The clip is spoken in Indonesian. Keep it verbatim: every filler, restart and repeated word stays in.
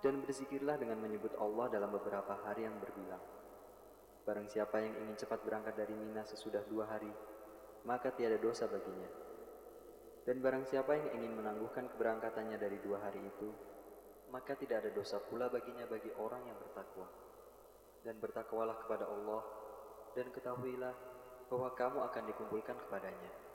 Dan berzikirlah dengan menyebut Allah dalam beberapa hari yang berbilang. Barang siapa yang ingin cepat berangkat dari Mina sesudah dua hari, maka tiada dosa baginya. Dan barang siapa yang ingin menangguhkan keberangkatannya dari dua hari itu, maka tidak ada dosa pula baginya bagi orang yang bertakwa. Dan bertakwalah kepada Allah, dan ketahuilah bahwa kamu akan dikumpulkan kepadanya.